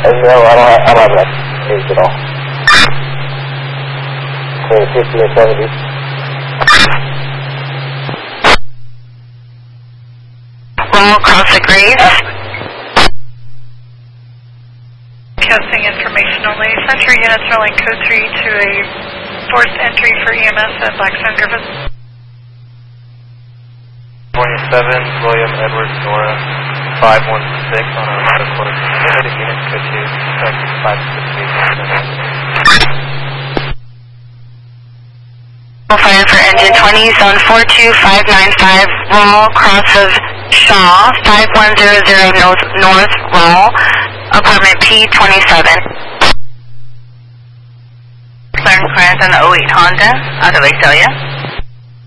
No, I don't have that case at all. Between 50 and 70. Roll across the Grace. Casting information only. Century units rolling code 3 to a forced entry for EMS at Blackstone Griffith. 27, William Edwards Nora, 516 on our ladder course. Unit code 2, correct 568. Fire for engine 20, zone 42595, roll cross of Shaw, 5100 north, roll, apartment P27. Clarence Grant on the 08 Honda, out of Visalia.